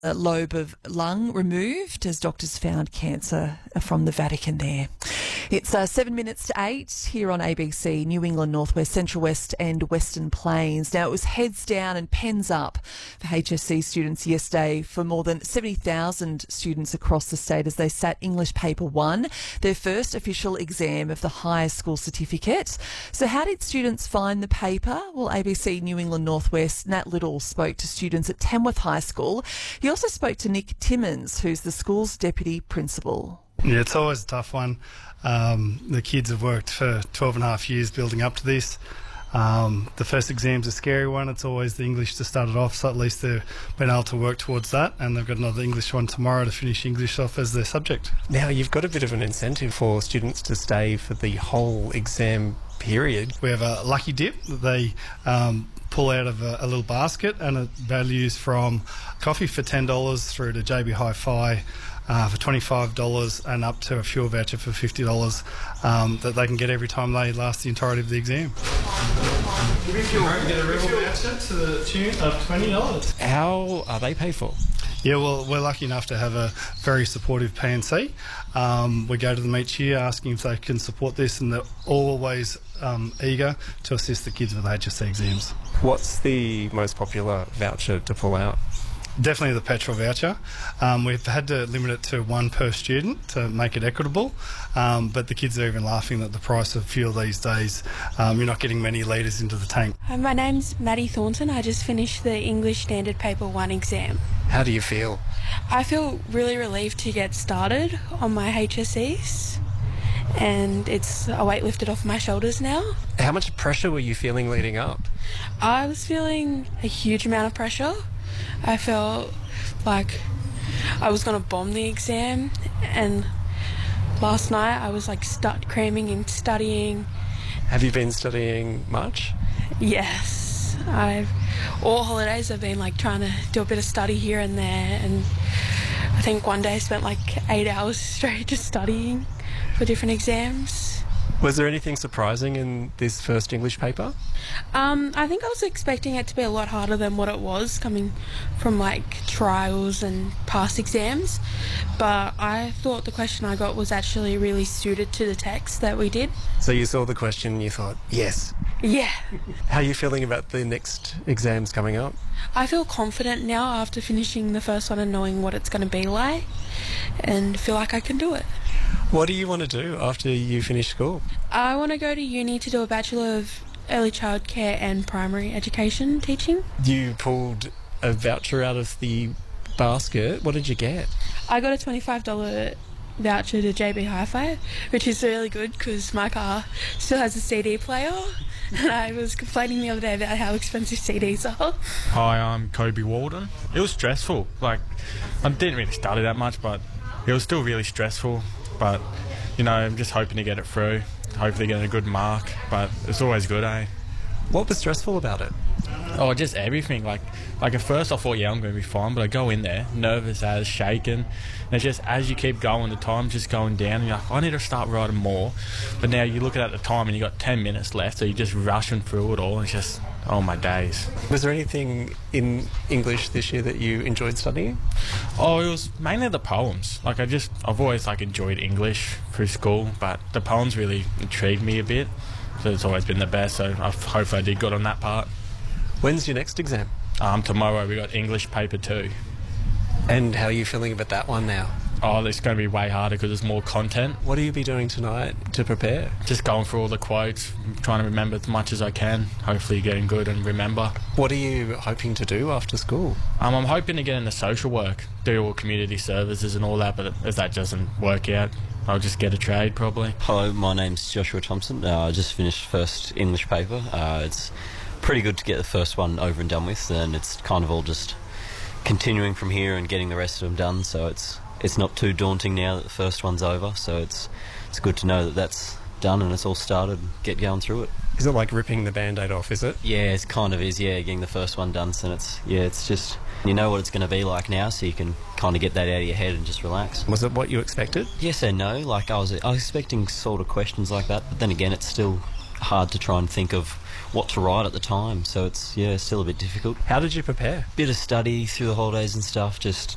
A lobe of lung removed as doctors found cancer from the Vatican there. It's 7 minutes to 8 here on ABC, New England, Northwest, Central West and Western Plains. Now, it was heads down and pens up for HSC students yesterday for more than 70,000 students across the state as they sat English Paper 1, their first official exam of the higher school certificate. So how did students find the paper? Well, ABC New England, Northwest, Nat Little spoke to students at Tamworth High School. He also spoke to Nick Timmins, who's the school's deputy principal. Yeah, it's always a tough one. The kids have worked for 12 and a half years building up to this. The first exam's a scary one. It's always the English to start it off, so at least they've been able to work towards that, and they've got another English one tomorrow to finish English off as their subject. Now, you've got a bit of an incentive for students to stay for the whole exam period. We have a lucky dip that they pull out of a little basket, and it values from coffee for $10 through to JB Hi-Fi for $25 and up to a fuel voucher for $50 that they can get every time they last the entirety of the exam. You get a rebel voucher to the tune of $20. How are they paid for? Yeah, well, we're lucky enough to have a very supportive PNC. We go to them each year asking if they can support this, and they're always eager to assist the kids with HSC exams. What's the most popular voucher to pull out? Definitely the petrol voucher. We've had to limit it to one per student to make it equitable, but the kids are even laughing that the price of fuel these days, you're not getting many litres into the tank. My name's Maddie Thornton. I just finished the English Standard Paper 1 exam. How do you feel? I feel really relieved to get started on my HSCs, and it's a weight lifted off my shoulders now. How much pressure were you feeling leading up? I was feeling a huge amount of pressure. I felt like I was going to bomb the exam, and last night I was like cramming and studying. Have you been studying much? Yes. All holidays I've been like trying to do a bit of study here and there, and I think one day I spent like 8 hours straight just studying for different exams. Was there anything surprising in this first English paper? I think I was expecting it to be a lot harder than what it was, coming from like trials and past exams, but I thought the question I got was actually really suited to the text that we did. So you saw the question and you thought, yes. Yeah. How are you feeling about the next exams coming up? I feel confident now after finishing the first one and knowing what it's going to be like, and feel like I can do it. What do you want to do after you finish school? I want to go to uni to do a Bachelor of Early Childcare and Primary Education teaching. You pulled a voucher out of the basket. What did you get? I got a $25 voucher to JB Hi-Fi, which is really good because my car still has a CD player, and I was complaining the other day about how expensive CDs are. Hi, I'm Kobe Walden. It was stressful. Like, I didn't really study that much, but it was still really stressful. But, you know, I'm just hoping to get it through, hopefully get a good mark, but it's always good, eh? What was stressful about it? Oh, just everything. Like at first I thought, yeah, I'm going to be fine, but I go in there, nervous as, shaking, and it's just as you keep going, the time's just going down, and you're like, I need to start writing more. But now you look at the time and you got 10 minutes left, so you're just rushing through it all, and it's just, oh my days. Was there anything in English this year that you enjoyed studying? Oh, it was mainly the poems. Like I've always like enjoyed English through school, but the poems really intrigued me a bit, so it's always been the best, so hopefully I did good on that part. When's your next exam? Tomorrow we got English Paper 2. And how are you feeling about that one now? Oh, it's going to be way harder because there's more content. What will you be doing tonight to prepare? Just going through all the quotes, trying to remember as much as I can, hopefully getting good and remember. What are you hoping to do after school? I'm hoping to get into social work, do all community services and all that, but if that doesn't work out, I'll just get a trade probably. Hello, my name's Joshua Thompson. I just finished first English paper. It's pretty good to get the first one over and done with, and it's kind of all just continuing from here and getting the rest of them done, so it's not too daunting now that the first one's over, so it's good to know that that's done and it's all started, get going through it. Is it like ripping the Band-Aid off, is it? Yeah, it kind of is, yeah, getting the first one done, so it's just, you know what it's going to be like now, so you can kind of get that out of your head and just relax. Was it what you expected? Yes and no, like I was expecting sort of questions like that, but then again it's still hard to try and think of what to write at the time, so it's still a bit difficult. How did you prepare? Bit of study through the holidays and stuff, just